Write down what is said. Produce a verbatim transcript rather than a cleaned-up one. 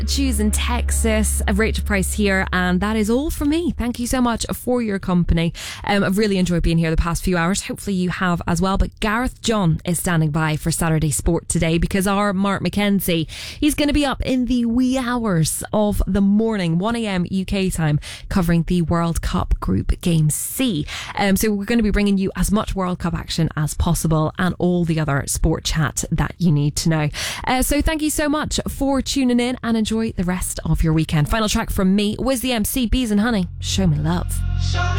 choosing Texas. Rachel Price here, and that is all from me. Thank you so much for your company. Um, I've really enjoyed being here the past few hours. Hopefully you have as well. But Gareth John is standing by for Saturday Sport today because our Mark McKenzie, he's going to be up in the wee hours of the morning, one a.m. U K time, covering the World Cup Group Game C. Um, so we're going to be bringing you as much World Cup action as possible and all the other sport chat that you need to know. Uh, so thank you so much for tuning in and enjoy the rest of your weekend. Final track from me, Wiz the M C, Bees and Honey, Show Me Love. Show me